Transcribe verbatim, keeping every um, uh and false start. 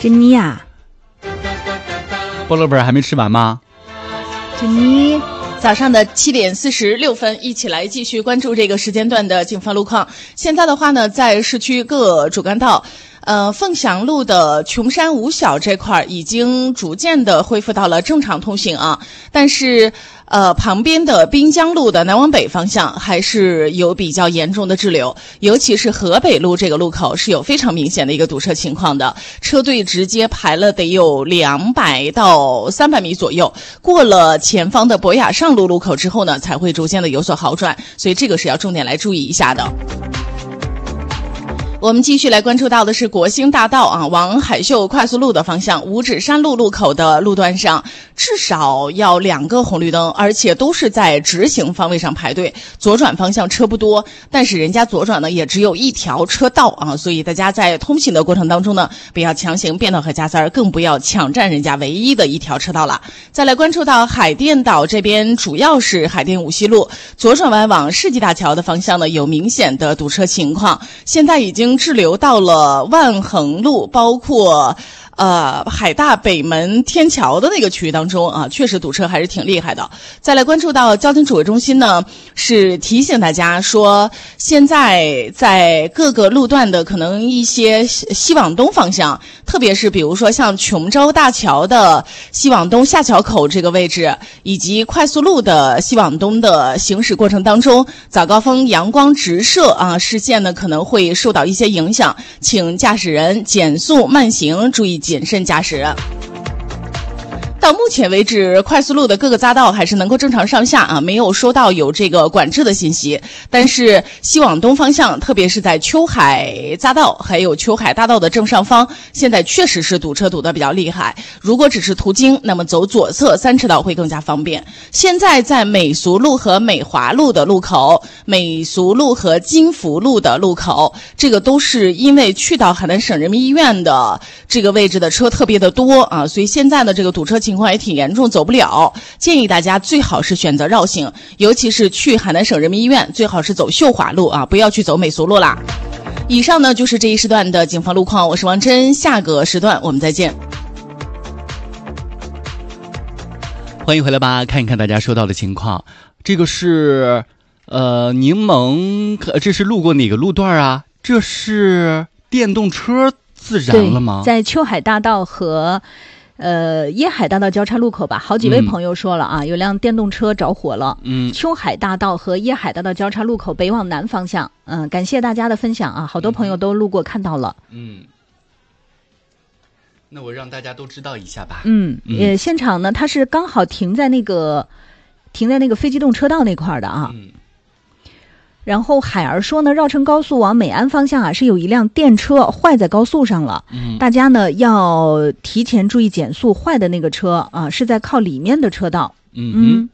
珍妮呀、啊， 菠萝本还没吃完吗？ 珍妮， 早上的七点四十六分，一起来继续关注这个时间段的警方路况。现在的话呢，在市区各主干道。呃，凤翔路的琼山五小这块已经逐渐的恢复到了正常通行啊，但是呃，旁边的滨江路的南往北方向还是有比较严重的滞留，尤其是河北路这个路口是有非常明显的一个堵车情况的，车队直接排了得有两百到三百米左右，过了前方的博雅上路路口之后呢，才会逐渐的有所好转，所以这个是要重点来注意一下的。我们继续来关注到的是国兴大道啊，往海秀快速路的方向，五指山路路口的路段上至少要两个红绿灯，而且都是在直行方位上排队，左转方向车不多，但是人家左转呢也只有一条车道啊，所以大家在通行的过程当中呢，不要强行变道和加塞儿，更不要抢占人家唯一的一条车道了。再来关注到海淀岛这边，主要是海淀五西路左转弯往世纪大桥的方向呢有明显的堵车情况，现在已经滞留到了万恒路，包括呃海大北门天桥的那个区域当中啊，确实堵车还是挺厉害的。再来关注到交通指挥中心呢，是提醒大家说，现在在各个路段的可能一些西往东方向，特别是比如说像琼州大桥的西往东下桥口这个位置，以及快速路的西往东的行驶过程当中，早高峰阳光直射啊，视线呢可能会受到一些影响，请驾驶人减速慢行，注意谨慎驾驶。到目前为止，快速路的各个匝道还是能够正常上下啊，没有收到有这个管制的信息。但是西往东方向，特别是在秋海匝道还有秋海大道的正上方，现在确实是堵车堵得比较厉害。如果只是途经，那么走左侧三车道会更加方便。现在在美俗路和美华路的路口，美俗路和金福路的路口，这个都是因为去到海南省人民医院的这个位置的车特别的多啊，所以现在的这个堵车情况情况也挺严重，走不了，建议大家最好是选择绕行，尤其是去海南省人民医院，最好是走秀华路啊，不要去走美俗路啦。以上呢就是这一时段的警方路况，我是王真，下个时段我们再见。 欢迎回来吧，看一看大家收到的情况。这个是呃柠檬，这是路过哪个路段啊？这是电动车自燃了吗？ 在秋海大道和呃，椰海大道交叉路口吧，好几位朋友说了啊，嗯、有辆电动车着火了。嗯，秋海大道和椰海大道交叉路口北往南方向。嗯，感谢大家的分享啊，好多朋友都路过看到了。 嗯，那我让大家都知道一下吧。 嗯，呃，现场呢，它是刚好停在那个停在那个非机动车道那块的啊。嗯。然后海儿说呢，绕城高速往美安方向啊，是有一辆电车坏在高速上了。嗯，大家呢要提前注意减速，坏的那个车啊是在靠里面的车道。 嗯嗯。